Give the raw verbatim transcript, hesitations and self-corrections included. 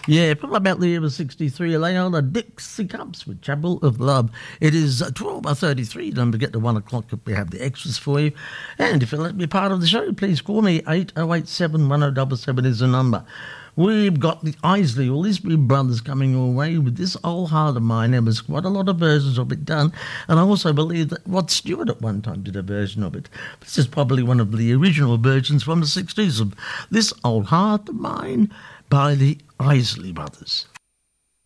Yeah, from about the year of sixty-three, Leona Dixie Cups with Chapel of Love. It is twelve by thirty-three. Don't forget the one o'clock if we have the extras for you. And if you'd like to be part of the show, please call me. eight oh eight seven, one oh seven seven is the number. We've got the Isley or Lisby Brothers coming your way with This Old Heart of Mine. There was quite a lot of versions of it done, and I also believe that Rod Stewart at one time did a version of it. This is probably one of the original versions from the sixties of This Old Heart of Mine by the Isley Brothers.